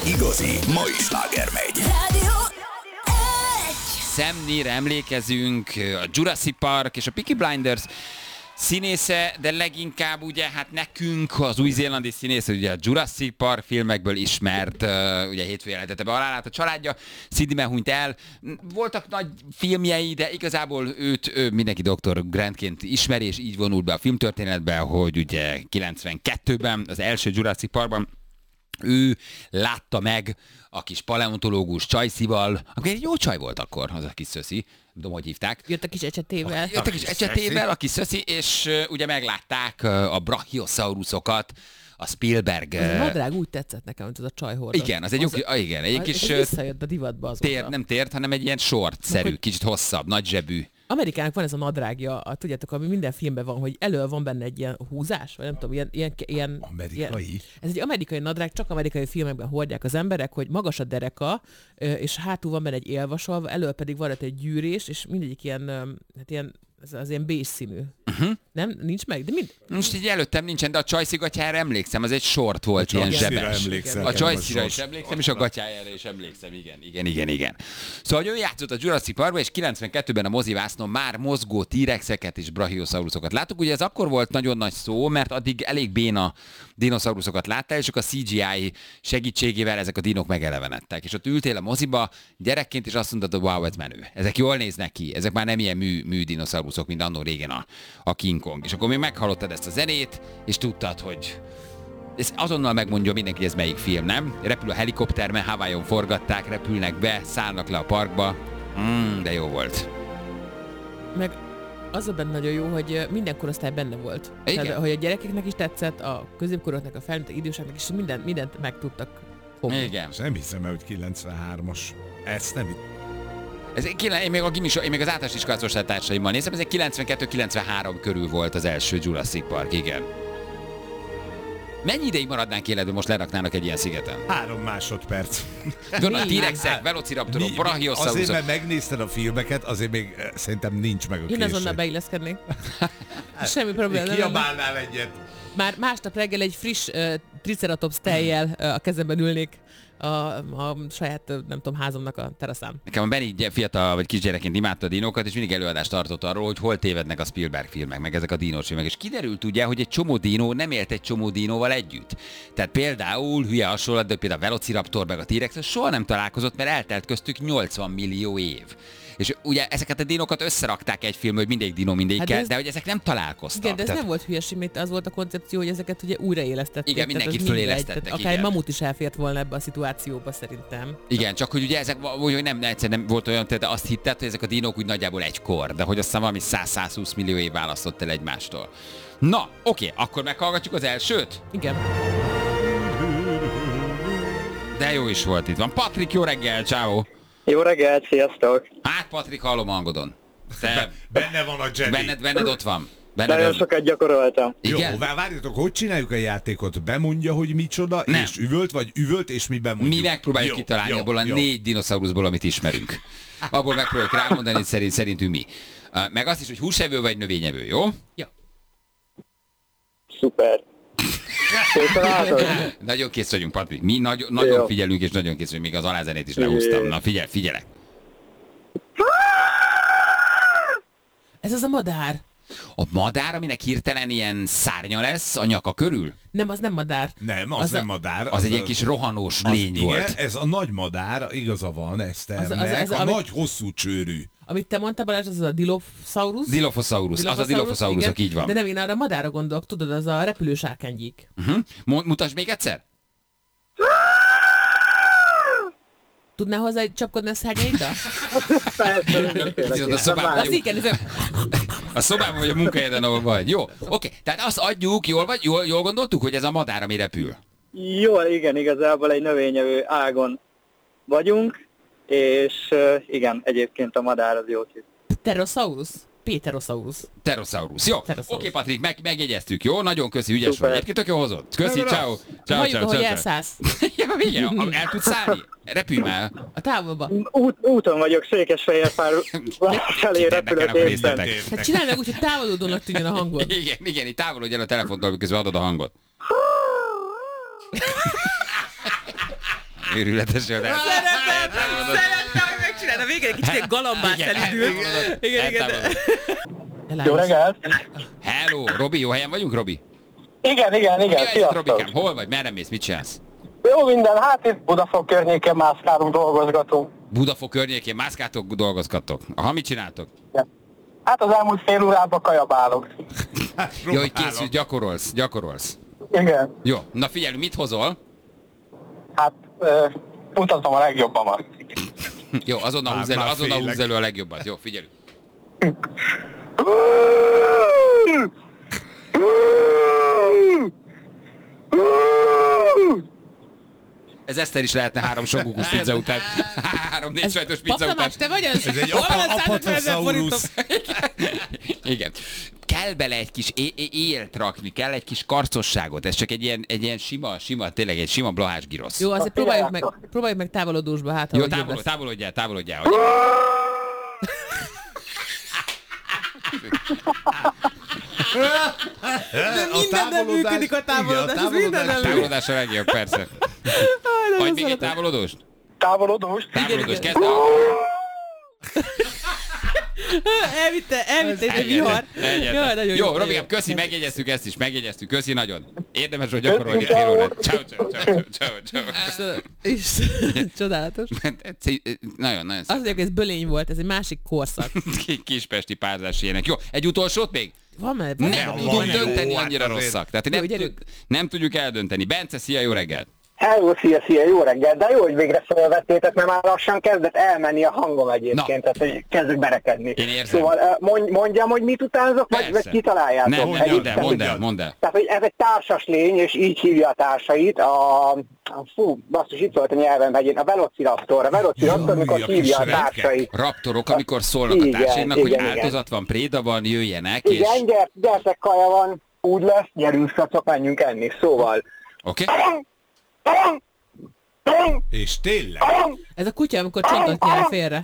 Igazi mai sláger megy. Sam Neill emlékezünk, a Jurassic Park és a Peaky Blinders színésze, de leginkább ugye hát nekünk az új-zélandi színész, ugye a Jurassic Park filmekből ismert, ugye hétfőn jelentette be halálát a családja, Sydneyben hunyt el. Voltak nagy filmjei, de igazából őt mindenki Dr. Grantként ismeri, és így vonult be a filmtörténetbe, hogy ugye 92-ben, az első Jurassic Parkban ő látta meg a kis paleontológus Csajszival, aki egy jó csaj volt akkor, az a kis szöszi, nem tudom, hogy hívták. Jött a kis ecsetével. Jött a kis ecsetével, a kis szöszi, és ugye meglátták a brachiosaurusokat, a Spielberg... Az a nadrág úgy tetszett nekem, mint az a csaj hordott. Igen, az egy igen, egy kis... Visszajött a divatba azóta. Nem tért, hanem egy ilyen short-szerű, kicsit hosszabb, nagy zsebű. Amerikának van ez a nadrágja, tudjátok, ami minden filmben van, hogy elől van benne egy ilyen húzás, vagy nem tudom, ilyen amerikai? Ez egy amerikai nadrág, csak amerikai filmekben hordják az emberek, hogy magas a dereka, és hátul van benne egy élvasalva, elől pedig van egy gyűrés, és mindegyik ilyen, az ilyen bés színű. Nem? Nincs meg? De Most így előttem nincsen, de a Csajszi gatyára emlékszem, az egy short volt, ilyen zsebes. A Csajszira is emlékszem, és a gatyájára is emlékszem, igen. Szóval ő játszott a Jurassic Parkban, és 92-ben a mozivásznon már mozgó T-rexeket és brachiosaurusokat láttuk. Ugye ez akkor volt nagyon nagy szó, mert addig elég béna dinoszauruszokat láttál, és a CGI segítségével ezek a dinok megelevenedtek. És ott ültél a moziba gyerekként, és azt mondtad, hogy wow, ez menő. Ezek jól néznek ki, ezek már nem ilyen mű dinoszauruszok, mint annó régen a King Kong. És akkor még meghallottad ezt a zenét, és tudtad, hogy ez azonnal megmondja mindenki, hogy ez melyik film, nem? Repül a helikopter, mert Hawaiion forgatták, repülnek be, szállnak le a parkba. De jó volt. Meg az a benne nagyon jó, hogy minden korosztály benne volt. Tehát, hogy a gyerekeknek is tetszett, a középkoroknak, a felnőtt időseknek is mindent meg tudtak fogni. Igen. És nem hiszem, hogy 93-as. Ezt nem én még az általános iskolás osztálytársaimmal nézem, ez egy 92-93 körül volt az első Jurassic Park, igen. Mennyi ideig maradnánk életben, most leraknának egy ilyen szigeten? 3 másodperc. A T-rexek, velociraptorok, brachiosaurusok. Azért, mert megnézted a filmeket, azért még szerintem nincs meg a késő. Én azonnal beilleszkednék. Semmi probléma. Kiabálnál egyet. Már másnap reggel egy friss triceratops tejjel a kezemben ülnék a saját, nem tudom, házamnak a teraszán. Nekem a Benny fiatal vagy kisgyerekként imádta a dinókat, és mindig előadást tartott arról, hogy hol tévednek a Spielberg filmek, meg ezek a dinós filmek. És kiderült ugye, hogy egy csomó dinó nem élt egy csomó dinóval együtt. Tehát például, hülye hasonlat, de például a Velociraptor meg a T-rex soha nem találkozott, mert eltelt köztük 80 millió év. És ugye ezeket a dinókat összerakták egy film, hogy mindegy dinó mindegyikkel, de hogy ezek nem találkoztak. Igen, de ez nem volt hülyeség, mert az volt a koncepció, hogy ezeket ugye újraélesztették. Igen, mindenkit fölélesztettek. Akár egy mamut is elfért volna ebbe a szituációba szerintem. Igen, csak hogy ugye ezek, hogy nem volt olyan, de azt hitted, hogy ezek a dinók úgy nagyjából egykor, de hogy aztán valami 100-120 millió év választott el egymástól. Na, oké, akkor meghallgatjuk az elsőt? Igen. De jó is volt itt van. Patrik, jó reggel, ciao. Jó reggelt, sziasztok! Hát Patrik, hallom hangodon. Benne van a Jedi. Benned ott van. Nagyon sokat gyakoroltam. Igen? Jó, várjatok, hogy csináljuk a játékot? Bemondja, hogy micsoda, nem. És üvölt, és mi bemondjuk? Mi megpróbáljuk kitalálni abból a 4 dinoszauruszból, amit ismerünk. Abból megpróbáljuk rámondani, hogy szerintünk mi. Meg azt is, hogy húsevő vagy növényevő, jó? Jó. Szuper. Nagyon kész vagyunk, Patrik. Mi nagyon figyelünk, és nagyon kész vagyunk. Még az alázenét is lehúztam. Na, figyelek. Ez az a madár. A madár, aminek hirtelen ilyen szárnya lesz a nyaka körül? Nem, az nem madár. Nem, az nem madár. Az egy ilyen kis rohanós lény volt. Igen, ez a nagy madár, igaza van, Eszternek, a nagy hosszú csőrű. Amit te mondtál, Balázs, az a Dilophosaurus? Dilophosaurus, az a Dilophosaurusok, így van. De nem, én arra a madárra gondolok, tudod, az a repülős árkánygyík. Mutasd még egyszer? Tudnál hozzá csapkodni a szárnyaiddal? A szobában vagy a munkahelyeden, ahol vagy. Jó, oké. Tehát azt adjuk, jól gondoltuk, hogy ez a madár, ami repül? Jól, igen, igazából egy növényevő ágon vagyunk, és igen, egyébként a madár az jó kis. Pterosaurus? Pterosaurus. Jó. Oké, Patrik, megjegyeztük, jó? Nagyon köszi, ügyes vagy. Egyébként tök jó hozott. Köszi, ciao. Halljuk, ahogy elszállsz. Ja, igen, el tudsz szállni? Repülj már. A távolba. Úton vagyok, Székesfehérvár felé repülök éppen. Hát csinálj meg úgy, hogy távolodónak tűnjön a hangod. Igen, így távolodj el a telefontól, miközben adod a hangot. Őrületes adás. Szeretem, hogy megcsinálod. A végén egy kicsit galambát elindult. Igen. Jó reggelt! Hello, Robi, jó helyen vagyunk, Robi? Igen, Sziasztok. Robikám, hol vagy? Merre mész? Mit csinálsz? Jó minden, hát itt Budafok környékén mászkálunk, dolgozgatunk. Budafok környékén mászkáltok, dolgozgattok. Aha, mit csináltok? Hát az elmúlt fél órában kajabálok. Jó, hogy készül, gyakorolsz. Igen, Jó, na figyelj, mit hozol? hát mutatom a legjobbamat. Jó, azonnal húzz elő a legjobbat. Jó, figyelj. Ez Eszter is lehetne 3 soggugus pizza után. 3-4 sajtos pizza után. Papamás, te vagy az? Ez egy apatosaurus. Igen. Kell bele egy kis élt rakni, kell egy kis karcosságot. Ez csak egy ilyen sima, tényleg egy sima blahás girosz. Jó, azért próbáljuk meg távolodósba, hát jó, távolodjál. De mindenben működik a távolodás, ez mindenben működik. Távolodás a legjobb, persze. Vagy még egy távolodóst? Távolodós? Távolodóst, kezd el. Elvitte egy vihar. Jó, Robikám, köszi, megjegyeztük ezt is, köszi nagyon. Érdemes, hogy gyakorolni fél órát. Ciao. Csodálatos. Nagyon azt mondják, hogy ez bölény volt, ez egy másik korszak. Kispesti párzás ilyenek. Jó, egy utolsót még? Van már. Nem tudjuk dönteni, annyira rosszak. Tehát nem tudjuk eldönteni. Bence, szia, jó reggelt! Hello, szia, jó reggel, de jó, hogy végre felvettétek, mert már lassan kezdett elmenni a hangom egyébként, tehát hogy kezdek berekedni. Én érzem. Szóval mondjam, hogy mit utánzok, vagy kitaláljátok? Mondd el. Tehát, hogy ez egy társas lény, és így hívja a társait, basszus, itt volt a nyelven megyén, a Velociraptor, amikor hívja a társait. Raptorok, amikor szólnak a társainak, hogy áldozat van, préda van, jöjjenek, és... Igen, gyertek, kaja van, úgy lesz, gyerünk, szacok, menjünk enni, szóval... Oké. És tényleg? Ez a kutya, amikor csontot nyel félre.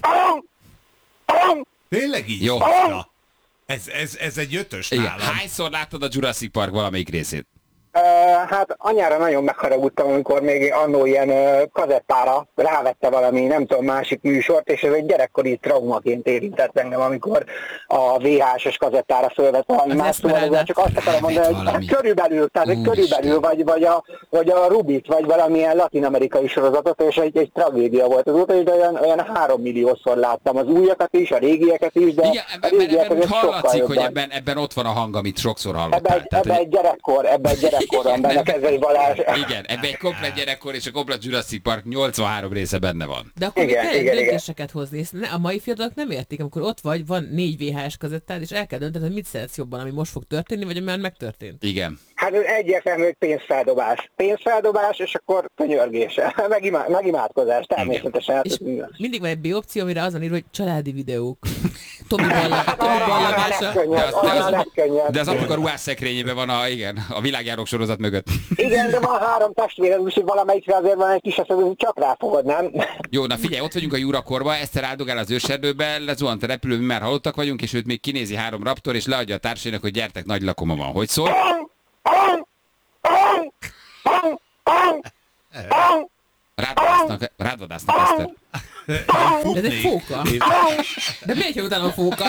Tényleg így? Jó. Ez egy 5-ös Igen. nálam. Hányszor láttad a Jurassic Park valamelyik részét? Hát anyára nagyon megharagudtam, amikor még annó ilyen kazettára rávette valami, nem tudom, másik műsort, és ez egy gyerekkori traumaként érintett engem, amikor a VHS-es kazettára fölvett valami más, szóval csak azt akarom mondani, hogy körülbelül, vagy a Rubik, vagy valamilyen latin-amerikai sorozatot, és egy tragédia volt az óta, de olyan 3 milliószor láttam az újakat is, a régieket is, de igen, a régieket ebben hallatszik, hogy jobban. ebben ott van a hang, amit sokszor hallottál. Ebben egy gyerekkoron benne Kezei Balázs. Igen, ebben egy komplet gyerekkor és a komplet Jurassic Park 83 része benne van. De akkor kell döntéseket hozni. A mai fiatalok nem értik, amikor ott van 4 VHS kazettád, és el kell dönteni, hogy mit szeretsz jobban, ami most fog történni, vagy ami megtörtént. Igen. Hát ez egyértelmű, hogy pénzfeldobás, és akkor könyörgés, meg imádkozás, természetesen. Mindig van egy B opció, amire azon ír, hogy családi videók. Tomi ballagása. De az apuka ruhás szekrényében van a világjáró sorozat mögött. Igen, de van 3 testvéred, úgyhogy valamelyikre azért van egy kis eset, csak ráfogod, nem? Jó, na figyelj, ott vagyunk a Jurakorba, Eszter áldogál az őserdőbe, lezuhant a repülő, mi már halottak vagyunk, és őt még kinézi 3 raptor, és leadja a társainak, hogy gyertek, nagy lakoma van. Hogy szól? Rád vadásznak, Eszter. Ez egy fóka. De miért jön utána a fóka?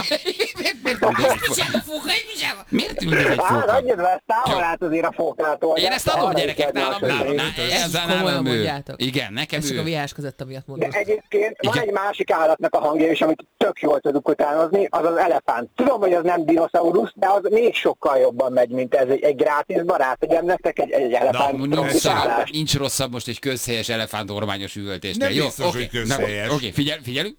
Miért tűnik ez egy fóka? Hát, adjad le, ezt távol át azért a fókától. Én ezt adom, gyerekek, nálam ő. Igen, nekem ő. Ez csak a VHS kazetta miatt mondom. De egyébként van egy másik állatnak a hangja is, amit tök jól tudunk utánozni, az az elefánt. Tudom, hogy az nem dinoszaurusz, de az még sokkal jobban megy, mint ez egy grátis barát, hogy nektek egy elefánt. Nincs rosszabb most egy közhelyes elefánt ormányos üvöltésnél. Nem biztos, hogy közhelyes. Oké, figyelünk.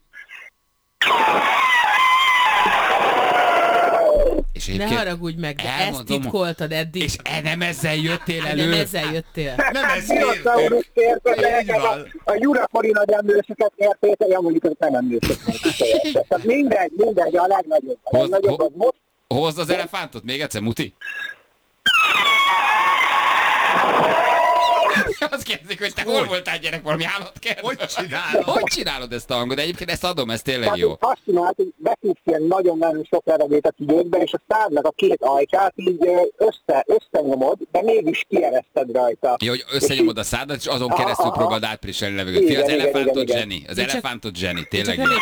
És ne haragudj meg, de ezt titkoltad eddig. És nem ezzel jöttél elő. Nem ezzel jöttél. Nem ez kértél. A Jurakori nagy emlősöket értékel, mondjuk, hogy nem emlősöket. Tehát mindegy, a legnagyobb az most. Hozd az elefántot még egyszer, Muti. Azt kérdezik, hogy te hol voltál gyerek, valami állatkertben? Hogy csinálod ezt a hangot? Egyébként ezt adom, ez tényleg jó. Fascinált, hogy beszélsz ilyen nagyon-nagyon sok levegőt a tüdőkbe, és a szádnak a két ajkát így összenyomod, de mégis kiereszted rajta. Jó, hogy összenyomod a szádat, és azon keresztül próbáld átpriselni levegőt. Fia, az elefántot zseni. Az elefántot zseni, tényleg jó.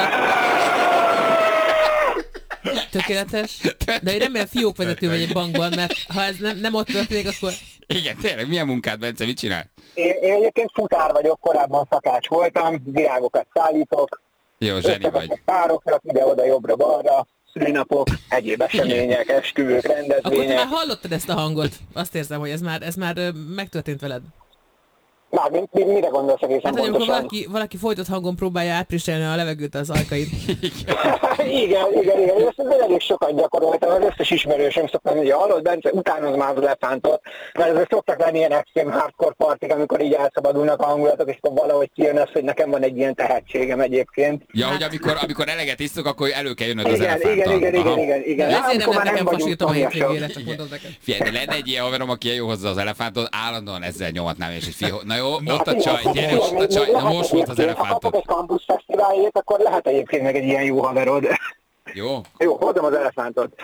Tökéletes. De én remélem fiókvezető vagy egy bankban, mert ha ez nem ott történik, akkor... Igen, tényleg, milyen munkád, Bence, mit csinál? Én egyébként futár vagyok, korábban szakács voltam, virágokat szállítok. Jó, zseni vagy. Pároknak, ide-oda, jobbra-balra, szülinapok, egyéb események, esküvők, rendezvények. Akkor te már hallottad ezt a hangot? Azt érzem, hogy ez már megtörtént veled. Már mire gondolsz egészen hát, pontosan? Amikor valaki folytott hangon próbálja átpriselni a levegőt az ajkaid. igen. Ezt elég sokat gyakoroltam, az összes ismerősöm szoktam, hogy hallod, Bence, utánod már az elefántot, mert ezek szoktak lenni ilyen extrém hardcore partik, amikor így elszabadulnak a hangulatok, és akkor valahogy kijön az, hogy nekem van egy ilyen tehetségem egyébként. Ja, hogy amikor eleget isztok, akkor elő kell jönnöd az elefánttal. Igen. Ezért nem nekem fasítom a hétvégére, csak mondom neked. Figyelj, de lenne egy ilyen haverom, aki jó hozzá az elefántot, állandóan ezzel nyomatnám, és egy fiú, na jó, ott a csaj, gyere, ott a csaj, na most volt az elefántot. Ha kapok egy Campus Fesztiválért, akkor lehet egyébként meg egy ilyen jó haverod. Jó? Jó, hozom az elefántot.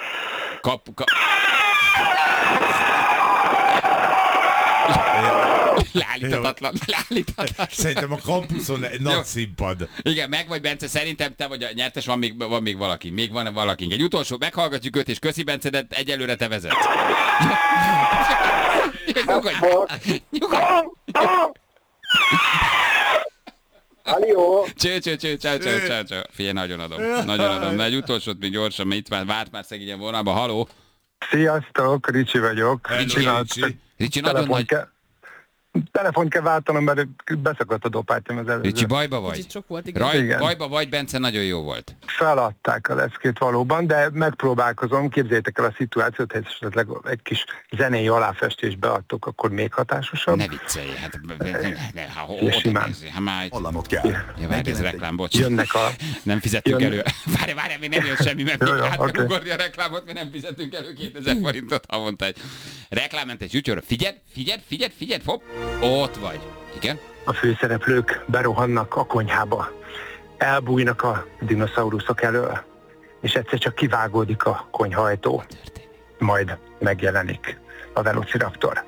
Leállíthatatlan. Szerintem a kampuszon egy nagy színpad. Igen, meg vagy, Bence, szerintem te vagy a nyertes, van még valaki. Még van valaki. Egy utolsó, meghallgatjuk őt, és köszi, Bence, de egyelőre te vezetsz. Nyugodj. Halló! Cső. Figyelj, nagyon adom. De egy utolsót még gyorsan, mert itt már várt már szegényen vonalba. Haló? Sziasztok, Ricsi vagyok. Ricsi, nagyon nagy... Telefont kell váltanom, mert beszakadt a dopátyom az előző. Ricsi, bajba vagy? Sok volt, igen. Bajba vagy, Bence, nagyon jó volt. Feladták a leckét valóban, de megpróbálkozom. Képzeljétek el a szituációt, hogy esetleg egy kis zenei aláfestést beadtok, akkor még hatásosabb. Ne viccelj, hát simán. Hallanod kell. Ja, várj, ez reklám, bocs. Jönnek a... Nem fizettünk elő. Várj, még nem jön semmi, mert még át kell ugorni a reklámot, mert nem fizetünk elő 2000 forintot havonta egy reklámmentes YouTube-ra. Figyeld, hopp, ott vagy. Igen? A főszereplők berohannak a konyhába. Elbújnak a dinoszauruszok elől, és egyszer csak kivágódik a konyhajtó. Majd megjelenik a Velociraptor.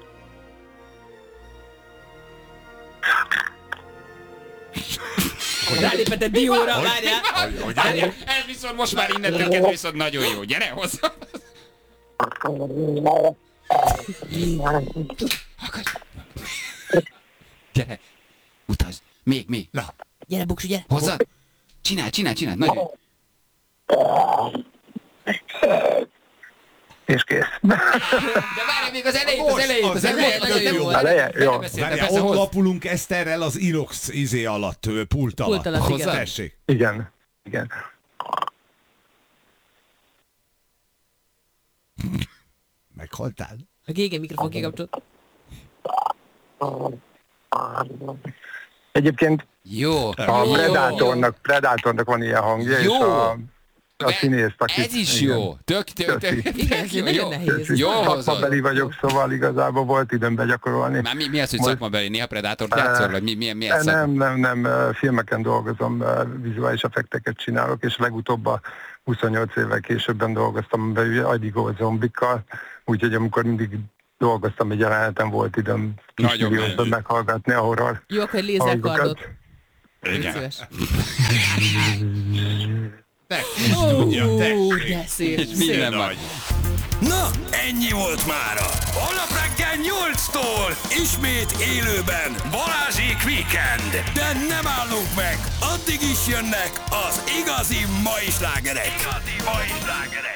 Rálépett egy dióra, várjál! Ez viszont most már innentől kezdve viszont nagyon jó. Gyere hozzá! Gyere! Utazd! Még! Na. Gyere, Buksi, gyere! Hozzad! Csinál! Nagyon jó! És kész. De várj még az elejét! Jó. Várjál, ott lapulunk Eszterrel az Inox alatt, pult alatt. Igen. Tessék. Igen. Meghaltál? A GG mikrofon kikapcsolt. Egyébként jó. A Predatornak van ilyen hangja, jó. És a színész, aki... Ez is jó. Tök Igen, jó. nagyon nehéz. Jó szakmabeli vagyok, szóval igazából volt időm begyakorolni. Már mi az, hogy szakmabeli? Néha Predátort játszol, vagy mi ez? Nem, filmeken dolgozom, vizuális effekteket csinálok, és legutóbb a 28 évvel későbben dolgoztam be agyigo zombikkal, úgyhogy amikor mindig dolgoztam egy jeleneten, volt időm kismillióban meghallgatni a horror. Jó, akkor egy lézerkardot. Igen. De szép. Minden nagy. Na, ennyi volt mára. Holnap reggel 8-tól ismét élőben Balázsék Weekend. De nem állunk meg, addig is jönnek az igazi mai slágerek.